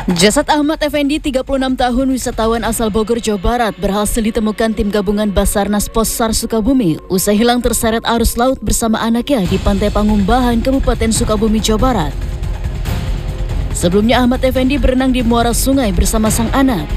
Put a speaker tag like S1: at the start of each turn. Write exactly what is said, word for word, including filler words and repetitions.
S1: Jasad Ahmad Effendi, tiga puluh enam tahun, wisatawan asal Bogor, Jawa Barat, berhasil ditemukan tim gabungan Basarnas Possar Sukabumi usai hilang terseret arus laut bersama anaknya di Pantai Pangumbahan, Kabupaten Sukabumi, Jawa Barat. Sebelumnya Ahmad Effendi berenang di muara sungai bersama sang anak.